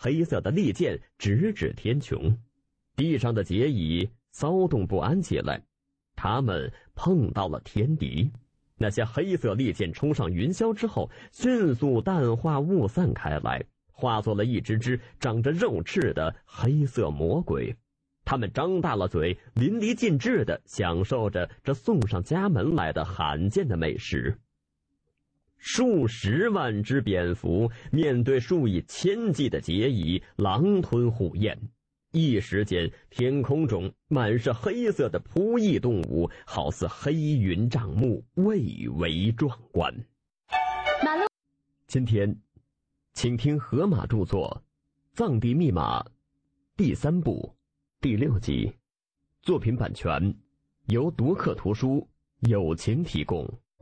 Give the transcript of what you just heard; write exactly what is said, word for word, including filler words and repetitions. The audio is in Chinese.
黑色的利剑直指天穹。地上的劫蚁骚动不安起来，他们碰到了天敌。那些黑色利剑冲上云霄之后，迅速淡化雾散开来，化作了一只只长着肉翅的黑色魔鬼。他们张大了嘴，淋漓尽致地享受着这送上家门来的罕见的美食。数十万只蝙蝠面对数以千计的劫蚁，狼吞虎咽。一时间，天空中满是黑色的扑翼动物，好似黑云障目，蔚为壮观。 马路。 今天，请听河马著作《藏地密码》第三部第六集，作品版权由读客图书友情提供。